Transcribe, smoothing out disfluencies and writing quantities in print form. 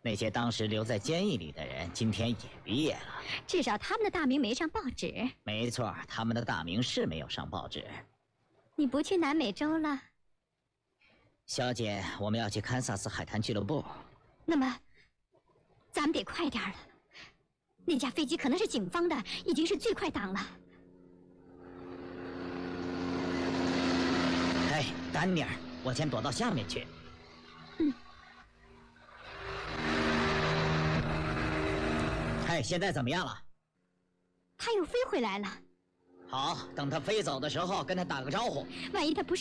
那些当时留在监狱里的人，今天也毕业了。 至少他们的大名没上报纸。 没错，他们的大名是没有上报纸。 你不去南美洲了？ 小姐，我们要去堪萨斯海滩俱乐部。 那么，咱们得快点了。那架飞机可能是警方的，已经是最快档了。 哎，丹尼尔，我先躲到下面去。哎，现在怎么样了？ 它又飞回来了。 好，等它飞走的时候，跟它打个招呼。 万一它不